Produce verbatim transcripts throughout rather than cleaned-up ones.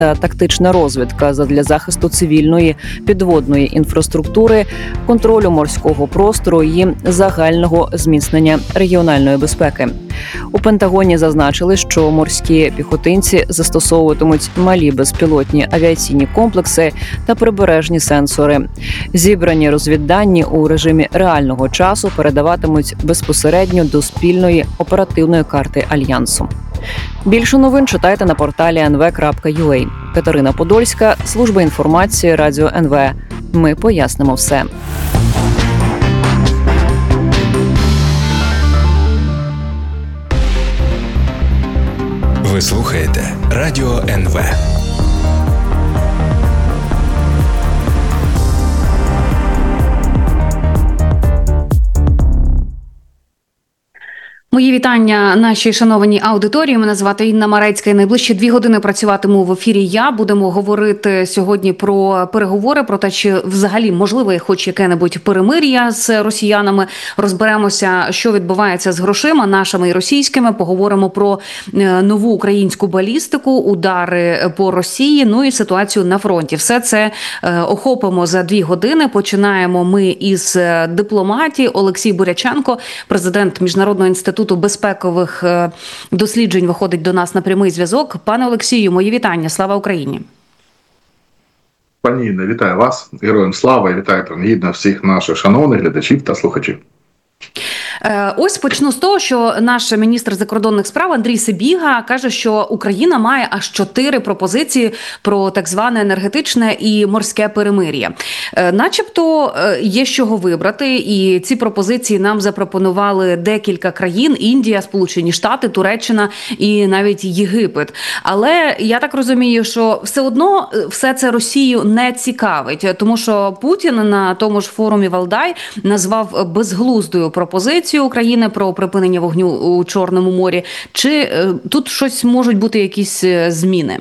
та тактична розвідка задля захисту цивільної підводної інфраструктури, контролю морського простору і загального зміцнення регіональної безпеки. У Пентагоні зазначили, що морські піхотинці застосовуватимуть малі безпілотні авіаційні комплекси та прибережні сенсори. Зібрані розвіддані у режимі реального часу передаватимуть безпосередньо до спільної оперативної карти Альянсу. Більше новин читайте на порталі ен ве крапка ю а. Катерина Подольська, служба інформації Радіо ен ве. Ми пояснимо все. Ви слухаєте Радіо ен ве. Мої вітання нашій шанованій аудиторії. Мене звати Інна Марецька. І найближчі дві години працюватиму в ефірі я. Будемо говорити сьогодні про переговори, про те, чи взагалі можливе хоч яке-небудь перемир'я з росіянами. Розберемося, що відбувається з грошима, нашими і російськими. Поговоримо про нову українську балістику, удари по Росії, ну і ситуацію на фронті. Все це охопимо за дві години. Починаємо ми із дипломатії. Олексій Буряченко, президент Міжнародного інституту безпекових досліджень, виходить до нас на прямий зв'язок. Пане Олексію, мої вітання. Слава Україні. Пані Інна, вітаю вас. Героям слава і вітаю принагідно всіх наших шановних глядачів та слухачів. Ось почну з того, що наш міністр закордонних справ Андрій Сибіга каже, що Україна має аж чотири пропозиції про так зване енергетичне і морське перемир'я. Начебто є з чого вибрати, і ці пропозиції нам запропонували декілька країн: Індія, Сполучені Штати, Туреччина і навіть Єгипет. Але я так розумію, що все одно все це Росію не цікавить, тому що Путін на тому ж форумі Валдай назвав безглуздою пропозицію України про припинення вогню у Чорному морі. Чи е, тут щось можуть бути якісь зміни?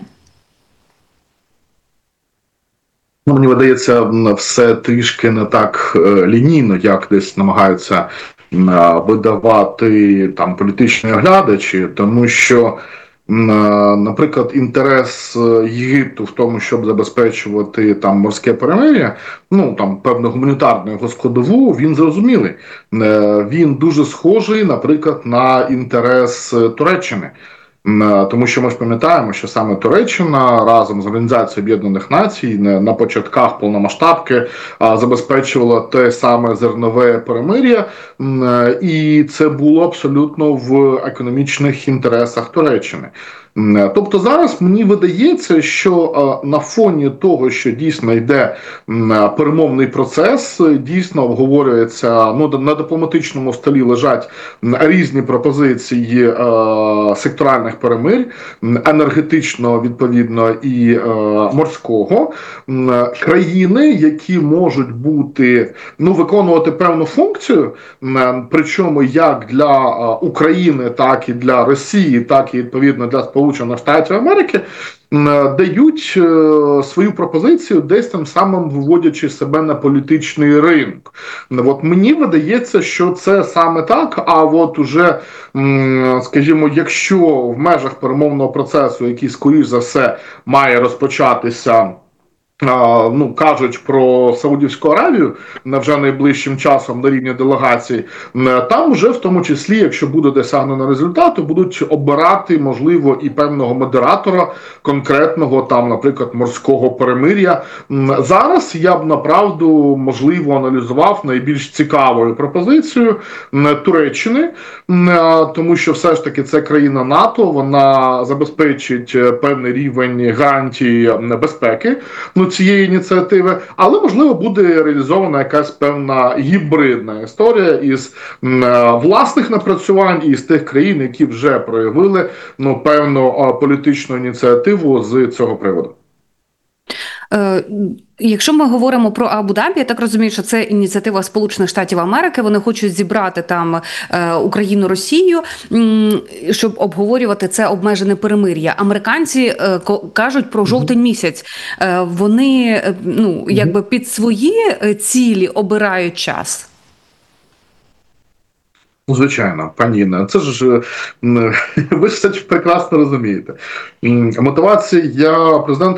Мені видається, все трішки не так лінійно, як десь намагаються видавати там політичні оглядачі, тому що, наприклад, інтерес Єгипту в тому, щоб забезпечувати там морське перемир'я, ну там певну гуманітарну його складову, він зрозумілий. Він дуже схожий, наприклад, на інтерес Туреччини. Тому що ми ж пам'ятаємо, що саме Туреччина разом з Організацією Об'єднаних Націй на початках повномасштабки забезпечувала те саме зернове перемир'я, і це було абсолютно в економічних інтересах Туреччини. Тобто зараз мені видається, що на фоні того, що дійсно йде перемовний процес, дійсно обговорюється, ну, на дипломатичному столі лежать різні пропозиції е, секторальних перемир'я, енергетичного, відповідно, і е, морського. Країни, які можуть бути, ну, виконувати певну функцію, причому як для України, так і для Росії, так і, відповідно, для Сполучених Штатів Америки, дають свою пропозицію, десь тим самим виводячи себе на політичний ринок. От мені видається, що це саме так, а от уже, скажімо, якщо в межах перемовного процесу, який, скоріш за все, має розпочатися, ну, кажуть про Саудівську Аравію вже найближчим часом на рівні делегацій, там вже в тому числі, якщо буде досягнено результату, будуть обирати, можливо, і певного модератора конкретного, там, наприклад, морського перемир'я. Зараз я б, направду, можливо, аналізував найбільш цікавою пропозицію Туреччини, тому що все ж таки це країна НАТО, вона забезпечить певний рівень гарантії безпеки, ну, цієї ініціативи, але, можливо, буде реалізована якась певна гібридна історія із власних напрацювань і з тих країн, які вже проявили, ну, певну політичну ініціативу з цього приводу. Якщо ми говоримо про Абу-Дабі, я так розумію, що це ініціатива Сполучених Штатів Америки. Вони хочуть зібрати там Україну, Росію, щоб обговорювати це обмежене перемир'я. Американці кажуть про жовтень місяць. Вони, ну, якби під свої цілі обирають час. Звичайно, пані Інна, це ж ви ж це прекрасно розумієте. Мотивація президента